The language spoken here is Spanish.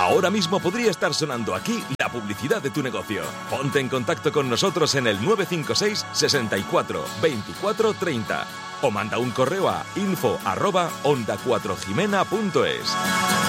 Ahora mismo podría estar sonando aquí la publicidad de tu negocio. Ponte en contacto con nosotros en el 956 64 24 30 o manda un correo a info@onda4jimena.es.